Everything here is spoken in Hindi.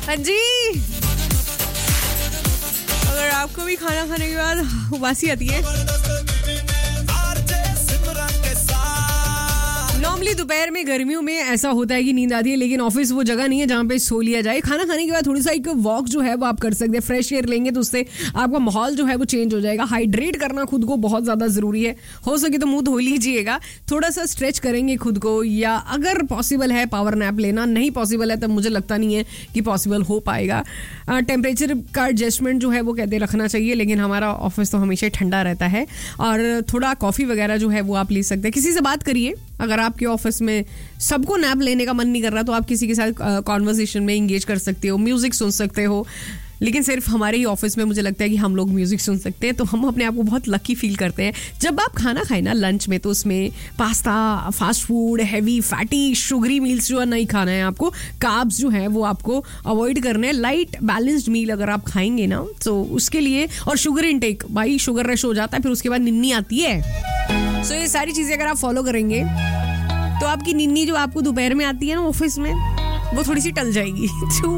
हाँ जी, अगर आपको भी खाना खाने के बाद उबासी आती है, नॉर्मली दोपहर में गर्मियों में ऐसा होता है कि नींद आती है, लेकिन ऑफिस वो जगह नहीं है जहाँ पे सो लिया जाए। खाना खाने के बाद थोड़ी सा एक वॉक जो है वो आप कर सकते हैं, फ्रेश एयर लेंगे तो उससे आपका माहौल जो है वो चेंज हो जाएगा। हाइड्रेट करना खुद को बहुत ज़्यादा ज़रूरी है, हो सके तो मुंह धो लीजिएगा, थोड़ा सा स्ट्रेच करेंगे खुद को, या अगर पॉसिबल है पावर नैप लेना, नहीं पॉसिबल है तब मुझे लगता नहीं है कि पॉसिबल हो पाएगा। टेम्परेचर का एडजस्टमेंट जो है वो कहते रखना चाहिए, लेकिन हमारा ऑफिस तो हमेशा ठंडा रहता है। और थोड़ा कॉफ़ी वगैरह जो है वो आप ले सकते हैं, किसी से बात करिए। अगर आपके ऑफिस में सबको नैप लेने का मन नहीं कर रहा तो आप किसी के साथ कॉन्वर्सेशन में इंगेज कर सकते हो, म्यूजिक सुन सकते हो। लेकिन सिर्फ हमारे ही ऑफिस में मुझे लगता है कि हम लोग म्यूजिक सुन सकते हैं, तो हम अपने आप को बहुत लकी फील करते हैं। जब आप खाना खाए ना लंच में, तो उसमें pasta, fast food, heavy fatty sugary meals जो है नहीं खाना है आपको। कार्ब्स जो है वो आपको अवॉइड करने हैं। लाइट बैलेंस्ड मील अगर आप खाएंगे ना तो उसके लिए, और शुगर इनटेक, भाई शुगर रश हो जाता है, फिर उसके बाद निन्नी आती है। सो ये सारी चीज़ें अगर आप फॉलो करेंगे तो आपकी निन्नी जो आपको दोपहर में आती है ना ऑफिस में, वो थोड़ी सी टल जाएगी।